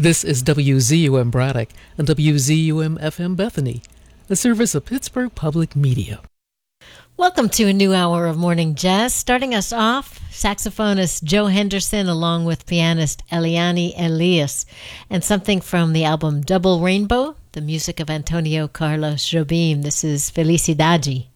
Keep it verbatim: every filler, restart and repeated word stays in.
This is W Z U M Braddock and W Z U M F M Bethany, a service of Pittsburgh Public Media. Welcome to a new hour of Morning Jazz. Starting us off, saxophonist Joe Henderson along with pianist Eliane Elias, and something from the album Double Rainbow, the music of Antonio Carlos Jobim. This is Felicidade.